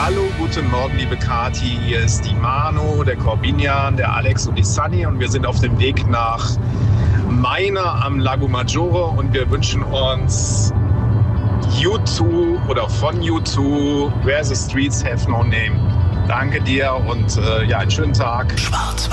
Hallo, guten Morgen, liebe Kati. Hier ist die Manu, der Corbinian, der Alex und die Sunny. Und wir sind auf dem Weg nach Maina am Lago Maggiore. Und wir wünschen uns U2 oder von U2, Where the Streets Have No Name. Danke dir und einen schönen Tag. Schwarz.